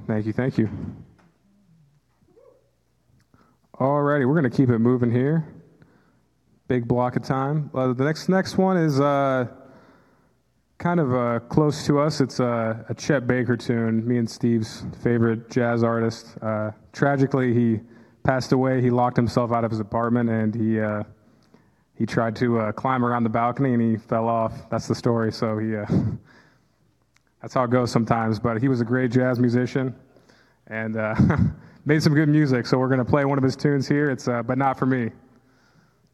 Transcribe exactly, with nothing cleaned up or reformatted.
Thank you, thank you. Alrighty, we're going to keep it moving here. Big block of time. Uh, the next next one is uh, kind of uh, close to us. It's uh, a Chet Baker tune, me and Steve's favorite jazz artist. Uh, tragically, he passed away. He locked himself out of his apartment, and he uh, he tried to uh, climb around the balcony, and he fell off. That's the story. So he uh, that's how it goes sometimes. But he was a great jazz musician, and uh, made some good music. So we're going to play one of his tunes here. It's uh, But Not For Me.